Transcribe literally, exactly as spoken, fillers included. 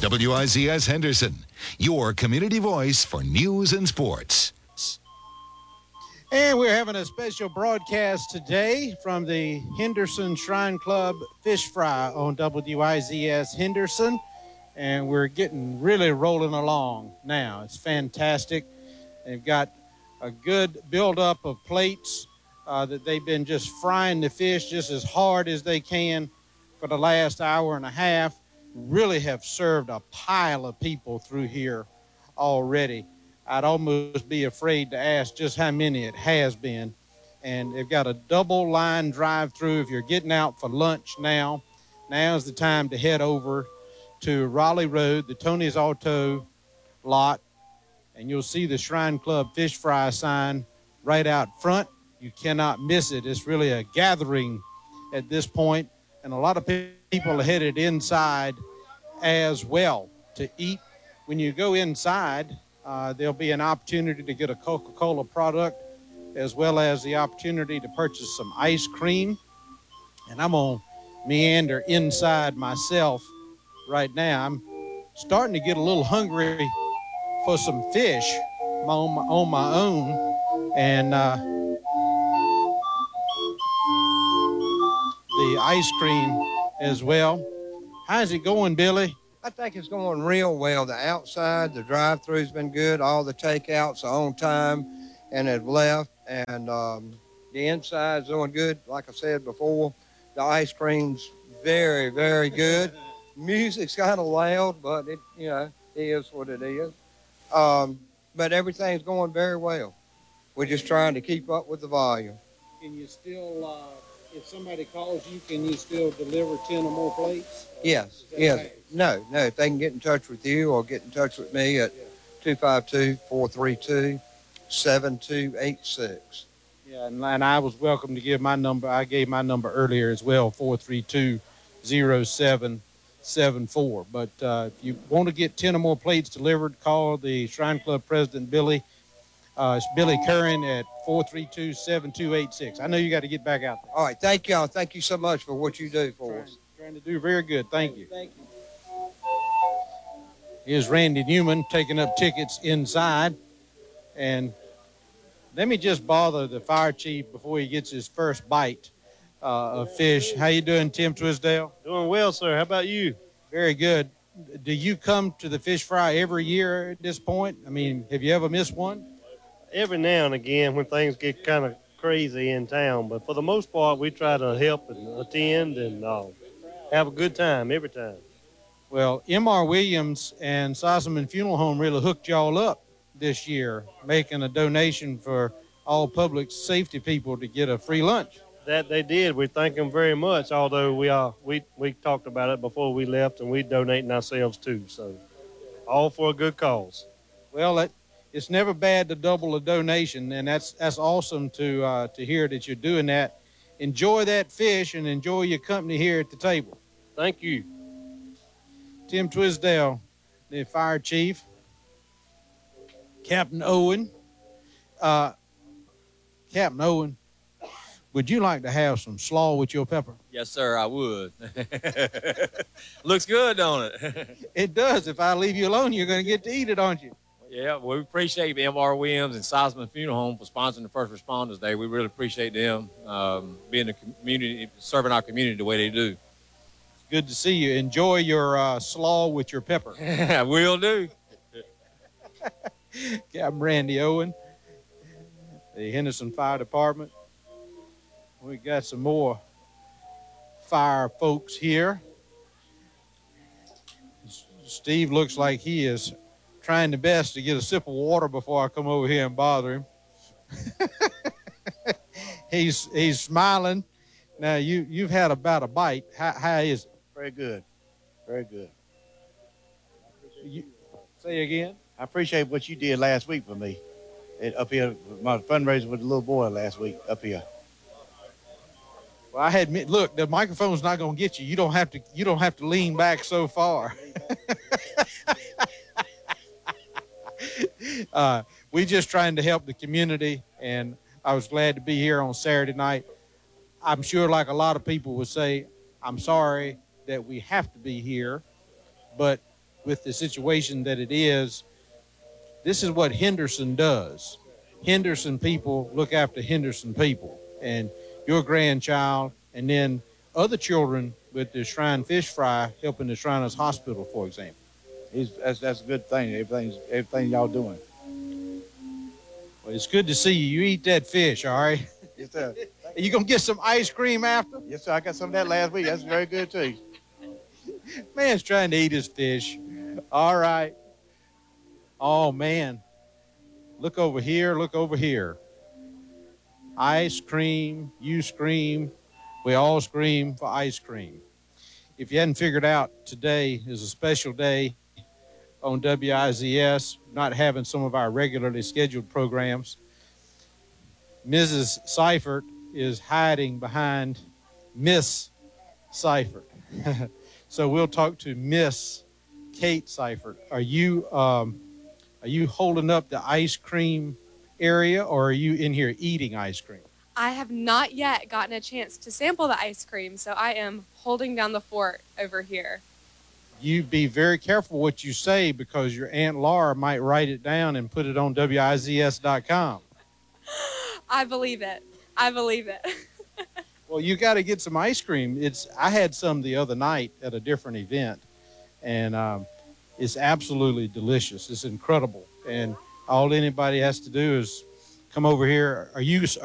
W I Z S Henderson, your community voice for news and sports. And we're having a special broadcast today from the Henderson Shrine Club Fish Fry on W I Z S Henderson. And we're getting really rolling along now. It's fantastic. They've got a good buildup of plates uh, that they've been just frying the fish just as hard as they can for the last hour and a half. Really have served a pile of people through here already. I'd almost be afraid to ask just how many it has been. And they've got a double line drive through. If you're getting out for lunch now, now's the time to head over to Raleigh Road, the Tony's Auto lot, and you'll see the Shrine Club Fish Fry sign right out front. You cannot miss it. It's really a gathering at this point, and a lot of people are headed inside as well to eat. When you go inside, uh, there'll be an opportunity to get a Coca-Cola product as well as the opportunity to purchase some ice cream. And I'm going to meander inside myself right now. I'm starting to get a little hungry for some fish on my, on my own. And uh, the ice cream as well. How's it going, Billy? I think it's going real well. The outside, the drive-through's been good. All the takeouts are on time and have left. And um, the inside's doing good. Like I said before, the ice cream's very, very good. Music's kind of loud, but it, you know, it is what it is. Um, but everything's going very well. We're just trying to keep up with the volume. Can you still, uh, if somebody calls you, can you still deliver ten or more plates? Yes, yes. Right? No, no. If they can get in touch with you or get in touch with me at two five two, four three two, seven two eight six. Yeah, and, and I was welcome to give my number. I gave my number earlier as well, four three two, zero seven seven four. But uh, if you want to get ten or more plates delivered, call the Shrine Club President, Billy. Uh, it's Billy Curran at four three two, seven two eight six. I know you got to get back out there. All right. Thank y'all. Thank you so much for what you do for trying, us. Trying to do very good. Thank you. Thank you. Here's Randy Newman taking up tickets inside. And let me just bother the fire chief before he gets his first bite uh, of fish. How you doing, Tim Twisdale? Doing well, sir. How about you? Very good. Do you come to the fish fry every year at this point? I mean, have you ever missed one? Every now and again when things get kind of crazy in town. But for the most part, we try to help and attend and uh, have a good time every time. Well, M R Williams and Sossaman Funeral Home really hooked y'all up this year, making a donation for all public safety people to get a free lunch. That they did. We thank them very much, although we are we, we talked about it before we left, and we're donating ourselves too. So all for a good cause. Well, it, it's never bad to double a donation, and that's that's awesome to uh, to hear that you're doing that. Enjoy that fish and enjoy your company here at the table. Thank you. Tim Twisdale, the fire chief. Captain Owen. Uh, Captain Owen, would you like to have some slaw with your pepper? Yes, sir, I would. Looks good, don't it? It does. If I leave you alone, you're going to get to eat it, aren't you? Yeah, well, we appreciate M R Williams and Sossaman Funeral Home for sponsoring the First Responders Day. We really appreciate them um, being the community, serving our community the way they do. Good to see you. Enjoy your uh, slaw with your pepper. Will do. Captain Randy Owen, the Henderson Fire Department. We got some more fire folks here. Steve looks like he is trying the best to get a sip of water before I come over here and bother him. he's he's smiling. Now you you've had about a bite. How how is it? Very good, very good. You, say again. I appreciate what you did last week for me, it, up here. My fundraiser with the little boy last week up here. Well, I had look. The microphone's not going to get you. You don't have to. You don't have to lean back so far. uh, we just trying to help the community, and I was glad to be here on Saturday night. I'm sure, like a lot of people would say, I'm sorry that we have to be here, but with the situation that it is, this is what Henderson does. Henderson people look after Henderson people, and your grandchild, and then other children with the Shrine Fish Fry helping the Shriners Hospital, for example. He's, that's, that's a good thing. Everything's, everything y'all doing. Well, it's good to see you. You eat that fish, all right? Yes, sir. You gonna get some ice cream after? Yes, sir. I got some of that last week. That's very good, too. Man's trying to eat his fish. All right. Oh, man. Look over here. Look over here. Ice cream. You scream. We all scream for ice cream. If you hadn't figured out, today is a special day on W I Z S, not having some of our regularly scheduled programs. Missus Seifert is hiding behind Miss Seifert. So we'll talk to Miss Kate Seifert. Are you um, are you holding up the ice cream area, or are you in here eating ice cream? I have not yet gotten a chance to sample the ice cream, so I am holding down the fort over here. You be very careful what you say, because your Aunt Laura might write it down and put it on W I Z S dot com. I believe it. I believe it. Well, you got to get some ice cream. It's I had some the other night at a different event, and um, it's absolutely delicious. It's incredible, and all anybody has to do is come over here. Are you